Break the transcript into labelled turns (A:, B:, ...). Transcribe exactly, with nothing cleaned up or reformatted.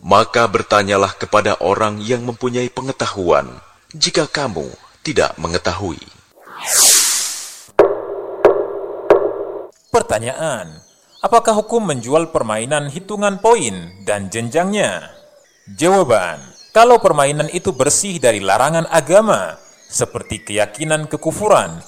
A: Maka bertanyalah kepada orang yang mempunyai pengetahuan, jika kamu tidak mengetahui.
B: Pertanyaan: apakah hukum menjual permainan hitungan poin dan jenjangnya? Jawaban: kalau permainan itu bersih dari larangan agama, seperti keyakinan kekufuran,